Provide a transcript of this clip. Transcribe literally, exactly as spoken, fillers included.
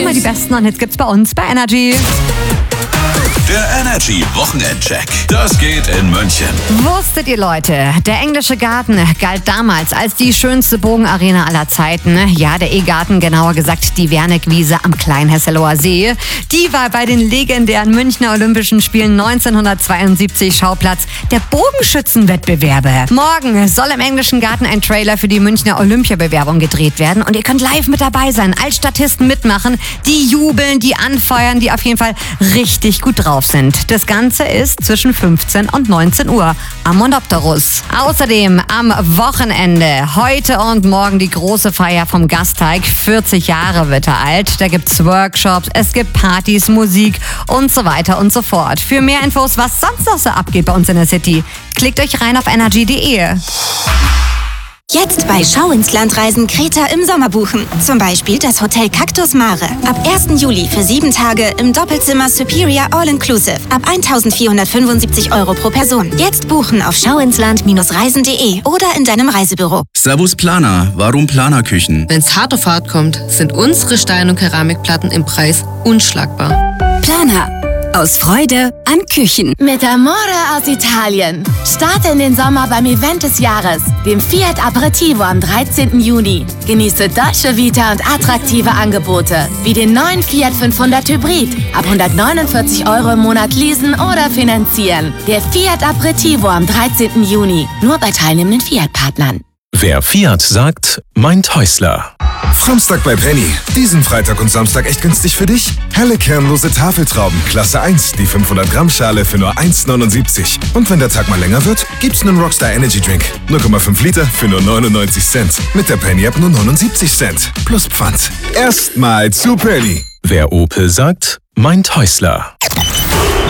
Immer die besten und jetzt gibt's bei uns bei Energy. Der Energy Wochenendcheck. Das geht in München. Wusstet ihr, Leute, der Englische Garten galt damals als die schönste Bogenarena aller Zeiten. Ja, der E-Garten, genauer gesagt die Wernickwiese am Kleinhesselower See. Die war bei den legendären Münchner Olympischen Spielen neunzehnhundertzweiundsiebzig Schauplatz der Bogenschützenwettbewerbe. Morgen soll im Englischen Garten ein Trailer für die Münchner Olympiabewerbung gedreht werden und ihr könnt live mit dabei sein, als Statisten mitmachen, die jubeln, die anfeuern, die auf jeden Fall richtig gut drauf sind. Das Ganze ist zwischen fünfzehn und neunzehn Uhr am Monopterus. Außerdem am Wochenende, heute und morgen die große Feier vom Gasteig. vierzig Jahre wird er alt. Da gibt's Workshops, es gibt Partys, Musik und so weiter und so fort. Für mehr Infos, was sonst noch so abgeht bei uns in der City, klickt euch rein auf energy punkt de. Jetzt bei Schau ins Land Reisen Kreta im Sommer buchen. Zum Beispiel das Hotel Cactus Mare. Ab ersten Juli für sieben Tage im Doppelzimmer Superior All-Inclusive. Ab eintausendvierhundertfünfundsiebzig Euro pro Person. Jetzt buchen auf schauinsland reisen punkt de oder in deinem Reisebüro. Servus Planer. Warum Planerküchen? Wenn's hart auf hart kommt, sind unsere Stein- und Keramikplatten im Preis unschlagbar. Planer. Aus Freude an Küchen. Mit Amore aus Italien. Starte in den Sommer beim Event des Jahres, dem Fiat Aperitivo am dreizehnten Juni. Genieße Dolce Vita und attraktive Angebote, wie den neuen Fiat fünfhundert Hybrid. Ab hundertneunundvierzig Euro im Monat leasen oder finanzieren. Der Fiat Aperitivo am dreizehnten Juni. Nur bei teilnehmenden Fiat-Partnern. Wer Fiat sagt, meint Häusler. Samstag bei Penny. Diesen Freitag und Samstag echt günstig für dich? Helle kernlose Tafeltrauben, Klasse eins, die fünfhundert Gramm Schale für nur eins neunundsiebzig. Und wenn der Tag mal länger wird, gibt's einen Rockstar Energy Drink. null Komma fünf Liter für nur neunundneunzig Cent. Mit der Penny App nur neunundsiebzig Cent. Plus Pfand. Erstmal zu Penny. Wer Opel sagt, meint Häusler.